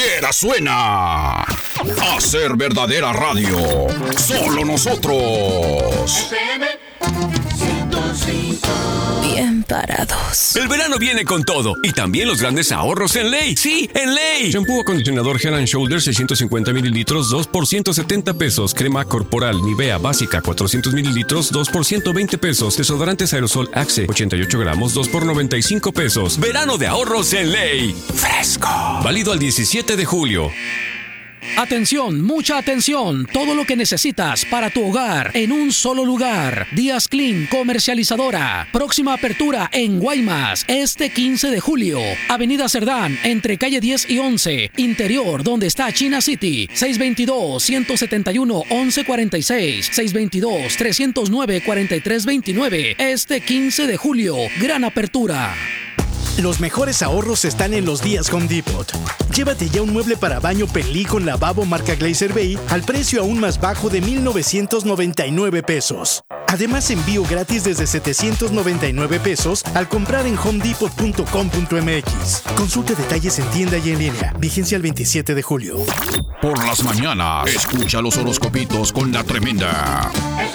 quiera suena. Hacer verdadera radio. Solo nosotros. Bien parados. El verano viene con todo y también los grandes ahorros en Ley. ¡Sí, en Ley! Shampoo acondicionador Head and Shoulders 650 mililitros, 2 por 170 pesos. Crema corporal Nivea básica 400 mililitros, 2 por 120 pesos. Desodorantes aerosol Axe 88 gramos, 2 por 95 pesos. Verano de ahorros en Ley. Fresco. Válido al 17 de julio. Atención, mucha atención. Todo lo que necesitas para tu hogar en un solo lugar. Díaz Clean, comercializadora. Próxima apertura en Guaymas, este 15 de julio. Avenida Cerdán, entre calle 10 y 11. Interior, donde está China City. 622-171-1146. 622-309-4329. Este 15 de julio. Gran apertura. Los mejores ahorros están en los días Home Depot. Llévate ya un mueble para baño Penly con lavabo marca Glacier Bay al precio aún más bajo de 1,999 pesos. Además, envío gratis desde 799 pesos al comprar en homedepot.com.mx. Consulte detalles en tienda y en línea. Vigencia el 27 de julio. Por las mañanas, escucha los horóscopitos con la tremenda.